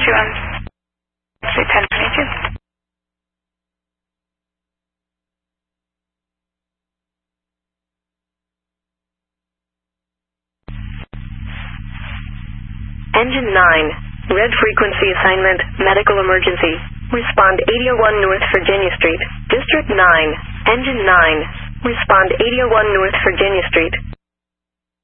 you on say 1022. Engine 9, red frequency assignment, medical emergency. Respond 801 North Virginia Street, District 9. Engine 9, respond 801 North Virginia Street.